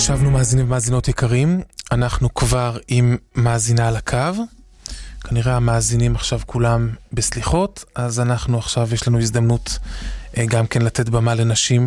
שבנו מאזינים ומאזינות יקרים, אנחנו כבר עם מאזינה על הקו, כנראה המאזינים עכשיו כולם בסליחות, אז אנחנו עכשיו יש לנו הזדמנות גם כן לתת במה לנשים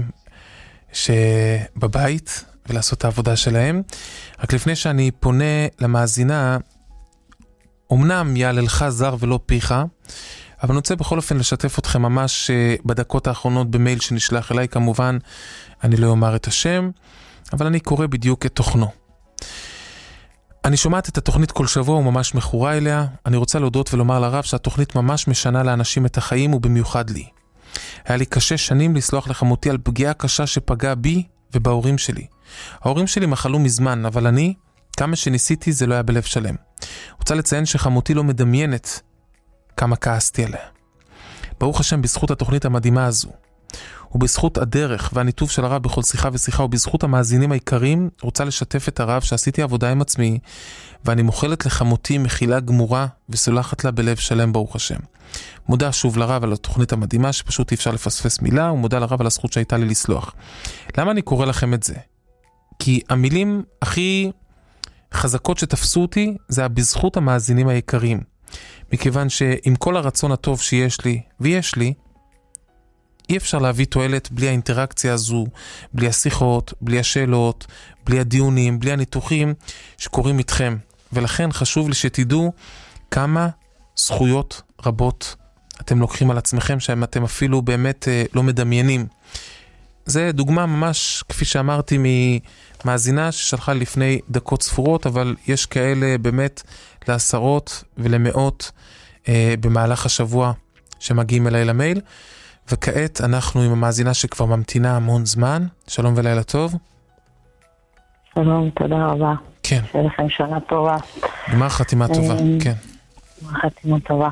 שבבית ולעשות את העבודה שלהם. רק לפני שאני פונה למאזינה, אמנם יעללך זר ולא פיך, אבל אני רוצה בכל אופן לשתף אתכם ממש בדקות האחרונות במייל שנשלח אליי, כמובן אני לא אומר את השם, אבל אני קורא בדיוק את תוכנו. אני שומעת את התוכנית כל שבוע וממש מכורה אליה. אני רוצה להודות ולומר לרב שהתוכנית ממש משנה לאנשים את החיים ובמיוחד לי. היה לי קשה שנים לסלוח לחמותי על פגיעה קשה שפגעה בי ובהורים שלי. ההורים שלי מחלו מזמן, אבל אני, כמה שניסיתי זה לא היה בלב שלם. רוצה לציין שחמותי לא מדמיינת כמה כעסתי עליה. ברוך השם בזכות התוכנית המדהימה הזו. ובזכות הדרך והניתוב של הרב בכל שיחה ושיחה, ובזכות המאזינים העיקריים, רוצה לשתף את הרב שעשיתי עבודה עם עצמי, ואני מוכלת לחמותי מחילה גמורה וסולחת לה בלב שלם ברוך השם. מודה שוב לרב על התוכנית המדהימה שפשוט אי אפשר לפספס מילה, ומודה לרב על הזכות שהייתה לי לסלוח. למה אני קורא לכם את זה? כי המילים הכי חזקות שתפסו אותי זה בזכות המאזינים העיקריים. מכיוון שעם כל הרצון הטוב שיש לי, ויש לי, אי אפשר להביא תועלת בלי האינטראקציה הזו, בלי השיחות, בלי השאלות, בלי הדיונים, בלי הניתוחים שקורים איתכם. ולכן חשוב לי שתדעו כמה זכויות רבות אתם לוקחים על עצמכם, שאתם אפילו באמת לא מדמיינים. זה דוגמה ממש, כפי שאמרתי, ממאזינה ששלחה לפני דקות ספורות, אבל יש כאלה באמת לעשרות ולמאות במהלך השבוע שמגיעים אליי למייל. וכעת אנחנו עם המאזינה שכבר ממתינה המון זמן. שלום ולילה טוב. שלום, תודה רבה. כן. שיהיה לכם שנה טובה. גמר חתימה טובה, כן. גמר חתימה טובה.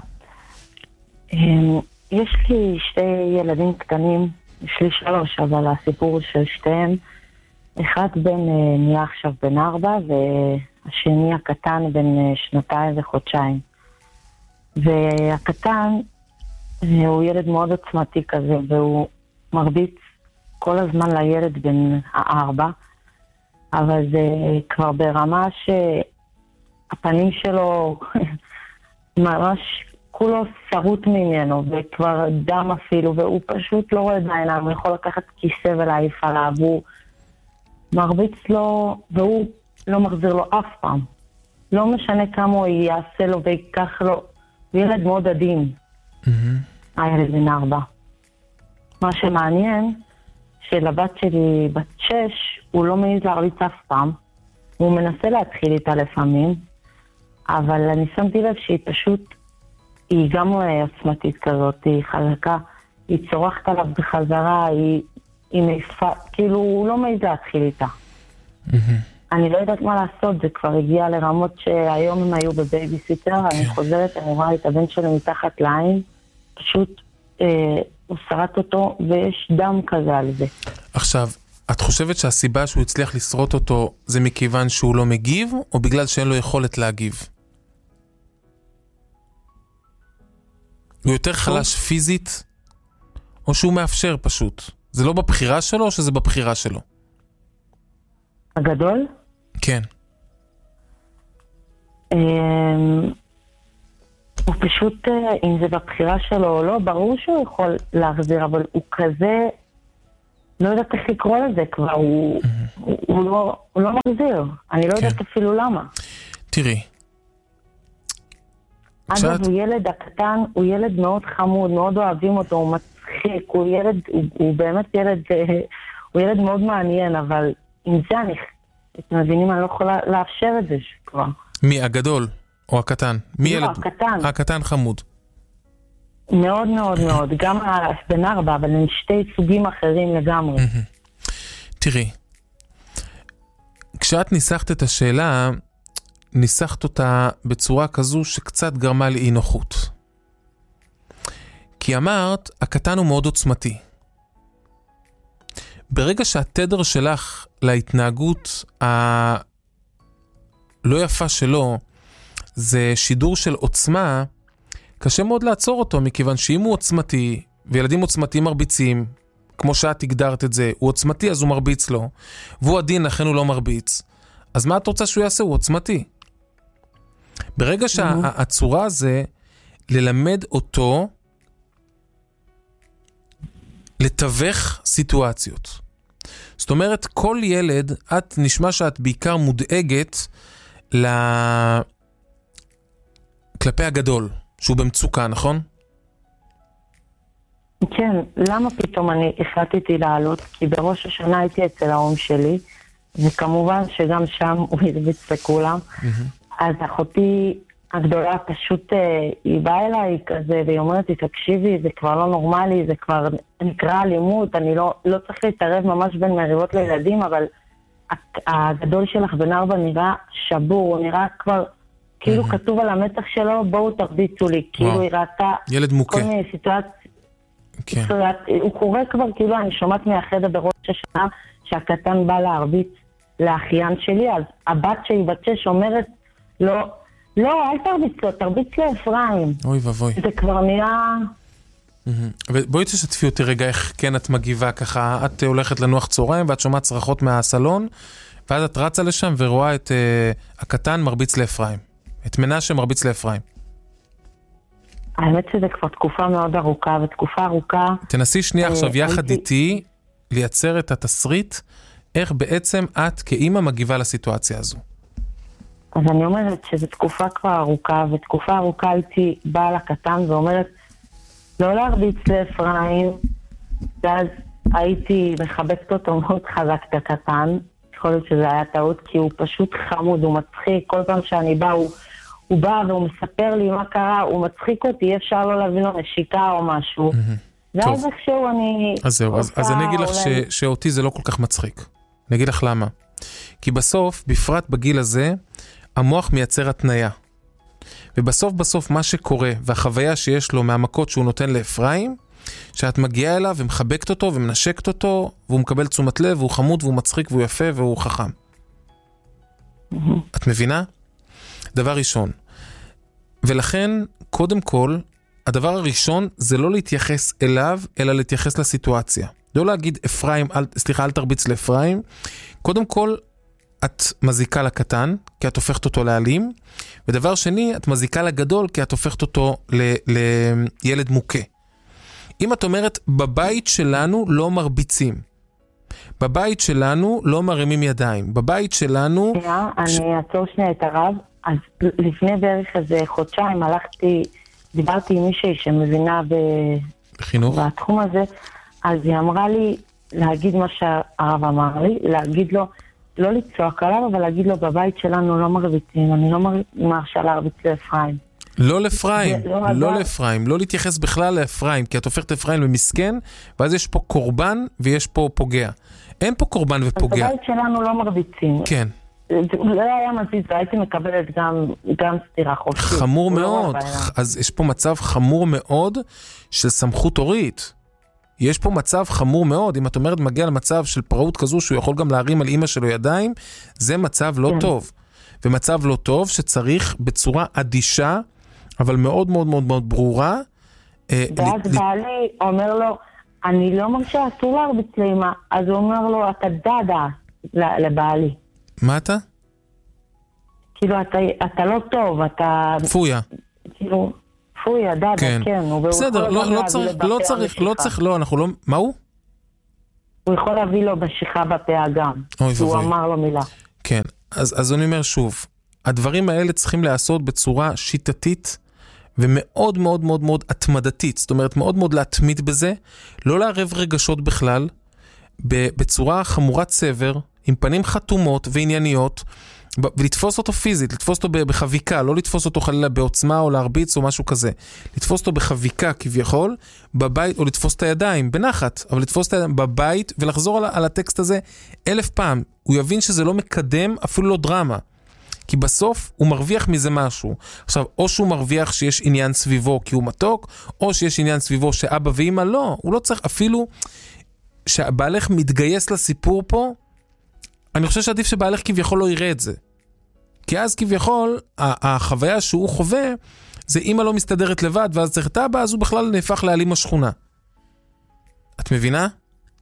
יש לי שתי ילדים קטנים, יש לי 3, אבל הסיפור של שתיהם, אחד נהיה עכשיו בן 4, והשני הקטן בן 2 וחודשיים. והקטן, הוא ילד מאוד עוצמתי כזה, והוא מרביץ כל הזמן לילד בן 4, אבל זה כבר ברמה שהפנים שלו ממש כולו שרוט ממנו, וכבר דם אפילו, והוא פשוט לא רואה בעיניים, הוא יכול לקחת כיסא ולהעיף עליו, הוא מרביץ לו, והוא לא מחזיר לו אף פעם. לא משנה כמה הוא יעשה לו ויקח לו, הוא ילד מאוד עדין. הילד בן 4. מה שמעניין, שלבת שלי בת 6, הוא לא מעז להרביץ אף פעם. הוא מנסה להתחיל איתה לפעמים, אבל אני שמתי לב שהיא פשוט, היא גם עוצמתית כזאת, היא חזקה, היא צורחת עליו בחזרה, היא מעיפה, כאילו הוא לא מעז להתחיל איתה. אני לא יודעת מה לעשות, זה כבר הגיע לרמות שהיום הם היו בבייביסיטר, אני חוזרת, אני רואה את הבן שלי מתחת לעין, פשוט הוא שרט אותו ויש דם כזה על זה. עכשיו, את חושבת שהסיבה שהוא הצליח לשרוט אותו זה מכיוון שהוא לא מגיב, או בגלל שאין לו יכולת להגיב? הוא יותר חלש פיזית, או שהוא מאפשר פשוט? זה לא בבחירה שלו, או שזה בבחירה שלו? הגדול? כן. הוא פשוט, אם זה בבחירה שלו או לא, ברור שהוא יכול להחזיר, אבל הוא כזה, לא יודעת איך לקרוא לזה כבר, הוא לא מחזיר. אני לא יודעת אפילו למה. תראי. אגב, הוא ילד הקטן, הוא ילד מאוד חמוד, מאוד אוהבים אותו, הוא מצחיק, הוא ילד, הוא באמת ילד, הוא ילד מאוד מעניין, אבל עם זה אתם מבינים, אני לא יכולה לאפשר את זה כבר. מי, הגדול או הקטן? מי לא, ילד? הקטן. הקטן חמוד. מאוד מאוד מאוד, גם בן 4, אבל הם שתי סוגים אחרים לגמרי. תראי, כשאת ניסחת את השאלה, ניסחת אותה בצורה כזו שקצת גרמה לי אי נוחות. כי אמרת, הקטן הוא מאוד עוצמתי. ברגע שהתדר שלך להתנהגות הלא יפה שלו, זה שידור של עוצמה, קשה מאוד לעצור אותו, מכיוון שאם הוא עוצמתי, וילדים עוצמתיים מרביצים, כמו שאת הגדרת את זה, הוא עוצמתי אז הוא מרביץ לו, והוא עדין לכן הוא לא מרביץ, אז מה את רוצה שהוא יעשה? הוא עוצמתי. ברגע שהצורה הזה, ללמד אותו לתווך סיטואציות. זאת אומרת, כל ילד, את נשמע שאת בעיקר מודאגת כלפי הגדול, שהוא במצוקה, נכון? כן, למה פתאום אני החלטתי לעלות? כי בראש השנה הייתי אצל ההורים שלי, וכמובן שגם שם הוא הרביץ לכולם. אז אחותי הגדולה פשוט, היא באה אליי כזה, והיא אומרת לי, תקשיבי, זה כבר לא נורמלי, זה כבר נקרא אלימות, אני לא צריך להתערב ממש בין מריבות לילדים, אבל הגדול שלך בן 4 נראה שבור, הוא נראה כבר, כאילו כתוב על המצח שלו, בואו תרביצו לי, כאילו היא ראתה כל מיני סיטואציות, הוא קורא כבר, כאילו אני שומעת מהחדר בראש השנה, שהקטן בא להרביץ לאחיין שלי, אז הבת שהיא בת 6 אומרת, לא, אל תרביץ לו, תרביץ לאפרים. אוי ובוי. זה כבר נראה... ובואי תשתפי אותי רגע איך כן את מגיבה ככה, את הולכת לנוח צהריים ואת שומעת צרחות מהסלון, ואז את רצה לשם ורואה את הקטן מרביץ לאפרים. את מנשה מרביץ לאפרים. האמת שזה כבר תקופה מאוד ארוכה, ותקופה ארוכה... תנסי שנייה עכשיו יחד איתי לייצר את התסריט, איך בעצם את כאימא מגיבה לסיטואציה הזו. אז אני אומרת שזו תקופה כבר ארוכה, ותקופה ארוכה הייתי באה לקטן ואומרת, לא להרביץ לאפרים, ואז הייתי מחבקת אותו מאוד חזק את הקטן, יכול להיות שזה היה טעות, כי הוא פשוט חמוד, הוא מצחיק, כל פעם שאני באה, הוא בא והוא מספר לי מה קרה, הוא מצחיק אותי, אפשר לא להביא לו נשיקה או משהו. ואז איכשהו אני... אז זהו, אז אני אגיד לך שאותי זה לא כל כך מצחיק. אני אגיד לך למה. כי בסוף, בפרט בגיל הזה, המוח מייצר התניה. ובסוף מה שקורה, והחוויה שיש לו מהמכות שהוא נותן לאפרים, שאת מגיעה אליו ומחבקת אותו ומנשקת אותו, והוא מקבל תשומת לב, והוא חמוד והוא מצחיק והוא יפה והוא חכם. את מבינה? דבר ראשון. ולכן, קודם כל, הדבר הראשון זה לא להתייחס אליו, אלא להתייחס לסיטואציה. לא להגיד אפרים, אל תרביץ לאפרים. קודם כל, את מזיקה לקטן, כי את הופכת אותו לאלים, ודבר שני, את מזיקה לגדול, כי את הופכת אותו לילד מוכה. אם את אומרת, בבית שלנו לא מרביצים, בבית שלנו לא מרימים ידיים, בבית שלנו... אני אעצור שנייה את הרב, אז לפני בערך איזה חודשיים דיברתי עם מישהי שמבינה בחינוך בתחום הזה, אז היא אמרה לי להגיד מה שהרב אמר לי, להגיד לו, לא לצעוק עליו, אבל להגיד לו, בבית שלנו לא מרביצים, אני לא מרשה להרביץ לאפרים. לא לפריים, לא לפריים, לא להתייחס בכלל לאפרים, כי את הופכת אפרים למסכן, ואז יש פה קורבן ויש פה פוגע. אין פה קורבן ופוגע. בבית שלנו לא מרביצים. כן. זה לא היה מזיז, והייתי מקבלת גם סתירה חופשית. חמור מאוד, אז יש פה מצב חמור מאוד של סמכות הורית. יש פה מצב חמור מאוד, אם את אומרת מגיע למצב של פראות כזו, שהוא יכול גם להרים על אמא שלו ידיים, זה מצב לא טוב. ומצב לא טוב שצריך בצורה אדישה, אבל מאוד מאוד מאוד מאוד ברורה. ואז בעלי אומר לו, אני לא מרשה, אסור להרביץ לאמא. אז הוא אומר לו, אתה דדה לבעלי. מה אתה? כאילו, אתה לא טוב, אתה... פויה. כאילו... פויה, דדה, כן. בסדר, לא צריך, לא, אנחנו לא... מה הוא? הוא יכול להביא לו בשיחה בפה גם. הוא אמר לו מילה. כן, אז אני אומר שוב, הדברים האלה צריכים לעשות בצורה שיטתית, ומאוד מאוד מאוד מאוד התמדתית, זאת אומרת מאוד מאוד להתמיד בזה, לא לערב רגשות בכלל, בצורה חמורת סבר, עם פנים חתומות וענייניות, ולתפוס אותו פיזית, לתפוס אותו בחביקה, לא לתפוס אותו חלילה בעוצמה או להרביץ או משהו כזה. לתפוס אותו בחביקה כביכול, בבית, או לתפוס את הידיים, בנחת, אבל לתפוס את הידיים בבית, ולחזור על הטקסט הזה 1000 פעם. הוא יבין שזה לא מקדם, אפילו לא דרמה. כי בסוף הוא מרוויח מזה משהו. עכשיו, או שהוא מרוויח שיש עניין סביבו כי הוא מתוק, או שיש עניין סביבו שאבא ואמא לא. הוא לא צריך אפילו שהבעלך מתגייס לסיפור פה, אני חושב שעדיף שבעלך כביכול לא יראה את זה. כי אז כביכול, החוויה שהוא חווה, זה אמא לא מסתדרת לבד, ואז צריך את אבא, אז הוא בכלל נהפך לאלים השכונה. את מבינה?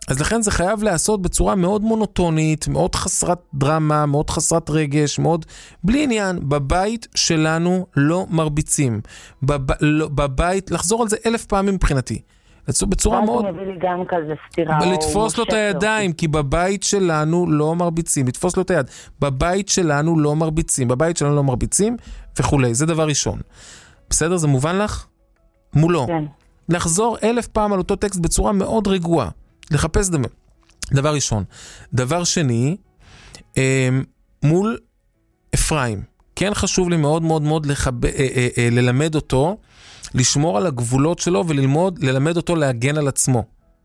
אז לכן זה חייב לעשות בצורה מאוד מונוטונית, מאוד חסרת דרמה, מאוד חסרת רגש, מאוד בלי עניין. בבית שלנו לא מרביצים. בבית, לחזור על זה 1000 פעמים מבחינתי. בצורה מאוד... מביא לי גם כזה סתירה. לתפוס לו את הידיים, כי בבית שלנו לא מרביצים. לתפוס לו את היד. בבית שלנו לא מרביצים. בבית שלנו לא מרביצים וכולי. זה דבר ראשון. בסדר? זה מובן לך? מולו. כן. לחזור 1000 פעם על אותו טקסט בצורה מאוד רגועה. לחפש דבר ראשון. דבר שני, מול אפרים. כן חשוב לי מאוד מאוד מאוד ללמד אותו, לשמור על הגבולות שלו ללמד אותו להגן על עצמו.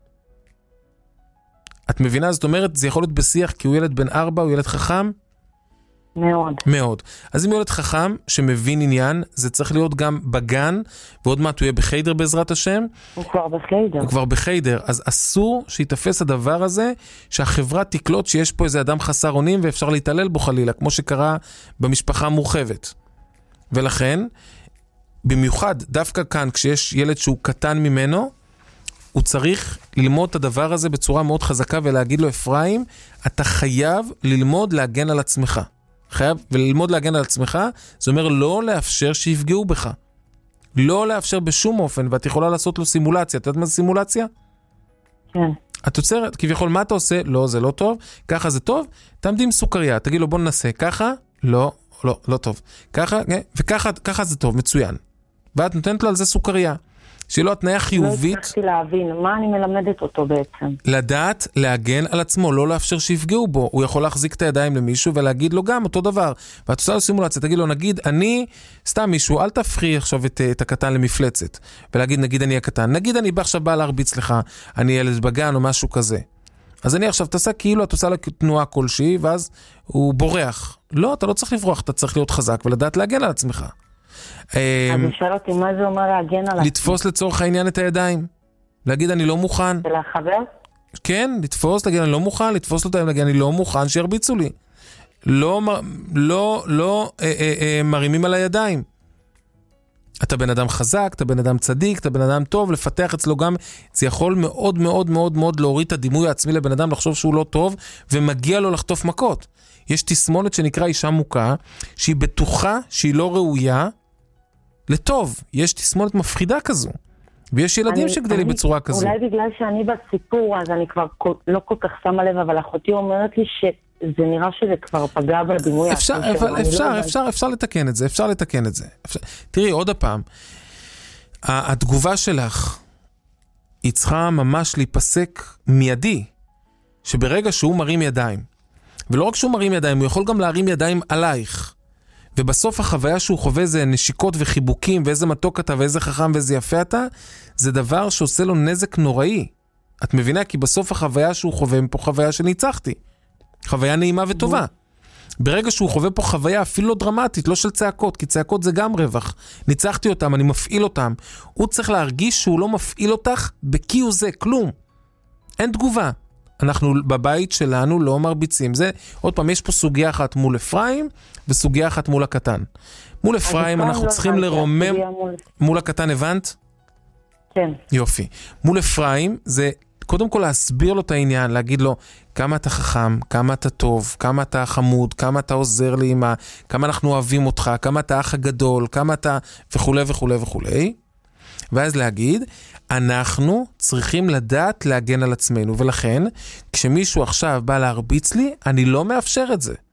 את מבינה? זאת אומרת, זה יכול להיות בשיח כי הוא ילד בן 4, הוא ילד חכם? מאוד. מאוד. אז אם ילד חכם שמבין עניין, זה צריך להיות גם בגן, ועוד מעט הוא יהיה בחיידר בעזרת השם. הוא כבר בחיידר. הוא כבר בחיידר. אז אסור שיתפס הדבר הזה, שהחברה תקלוט שיש פה איזה אדם חסר אונים, ואפשר להתעלל בו חלילה, כמו שקרה במשפחה המורחבת. ולכן, במיוחד, דווקא כאן, כשיש ילד שהוא קטן ממנו, הוא צריך ללמוד את הדבר הזה בצורה מאוד חזקה, ולהגיד לו, אפרים, אתה חייב ללמוד להגן על עצמך. וללמוד להגן על עצמך, זה אומר לא לאפשר שיפגעו בך. לא לאפשר בשום אופן, ואת יכולה לעשות לו סימולציה. את יודעת מה זה סימולציה? כן. את יוצרת, כביכול, מה אתה עושה? לא, זה לא טוב. ככה זה טוב. תעמדי עם סוכריה. תגיד לו, בוא ננסה. ככה? לא, לא טוב. ככה, וככה זה טוב, מצוין. ואת נותנת לו על זה סוכריה. שיהיה לו התניה חיובית. לא הצלחתי להבין, מה אני מלמדת אותו בעצם? לדעת להגן על עצמו, לא לאפשר שיפגעו בו. הוא יכול להחזיק את הידיים למישהו ולהגיד לו גם אותו דבר. ואת עושה לו סימולציה, תגיד לו, נגיד, אני, סתם מישהו, אל תפחי עכשיו את הקטן למפלצת. ולהגיד, נגיד אני הקטן. נגיד אני עכשיו בא להרביץ לך, אני ילד בגן או משהו כזה. אז אני עכשיו תעשה כאילו, את עושה לה תנועה כלשהי, ואז הוא בורח. לא, אתה לא צריך לברוח, אתה צריך להיות חזק ולדעת להגן על עצמך. אז נשאל אותי, מה זה אומר להגן על... לתפוס לצורך העניין את הידיים. להגיד, אני לא מוכן. ולחבר? כן, לתפוס, להגיד, אני לא מוכן, לתפוס לו את הידיים, להגיד, אני לא מוכן שירביצו לי. לא מרימים על הידיים. אתה בן אדם חזק, אתה בן אדם צדיק, אתה בן אדם טוב, לפתח אצלו גם, זה יכול מאוד מאוד מאוד מאוד להוריד את הדימוי העצמי לבן אדם, לחשוב שהוא לא טוב, ומגיע לו לחטוף מכות. יש תסמונת שנקרא אישה מוכה, שהיא בטוחה שהיא לא ראויה, לטוב, יש תסמונת מפחידה כזו, ויש ילדים שגדלים בצורה כזו. אולי בגלל שאני בסיפור, אז אני כבר לא כל כך שמה לב, אבל אחותי אומרת לי שזה נראה שזה כבר פגע בדימוי. אפשר לתקן את זה, אפשר לתקן את זה. תראי, עוד הפעם, התגובה שלך, היא צריכה ממש להיפסק מיידי, שברגע שהוא מרים ידיים, ולא רק שהוא מרים ידיים, הוא יכול גם להרים ידיים עלייך, ובסוף החוויה שהוא חווה זה נשיקות וחיבוקים, ואיזה מתוק אתה, ואיזה חכם ואיזה יפה אתה, זה דבר שעושה לו נזק נוראי. את מבינה? כי בסוף החוויה שהוא חווה, פה חוויה שניצחתי. חוויה נעימה וטובה. ברגע שהוא חווה פה חוויה אפילו לא דרמטית, לא של צעקות, כי צעקות זה גם רווח. ניצחתי אותם, אני מפעיל אותם. הוא צריך להרגיש שהוא לא מפעיל אותך בקיו זה, כלום. אין תגובה. אנחנו בבית שלנו לא מרביצים. זה, עוד פעם, יש פה סוגיה אחת מול אפרים, וסוגיה אחת מול הקטן. מול אפרים אנחנו צריכים לרומם... מול הקטן הבנת? כן. יופי. מול אפרים זה קודם כל להסביר לו את העניין, להגיד לו כמה אתה חכם, כמה אתה טוב, כמה אתה חמוד, כמה אתה עוזר לאמא, כמה אנחנו אוהבים אותך, כמה אתה אח הגדול, כמה אתה וכו' וכו' וכו'. ואז להגיד, אנחנו צריכים לדעת להגן על עצמנו, ולכן כשמישהו עכשיו בא להרביץ לי, אני לא מאפשר את זה.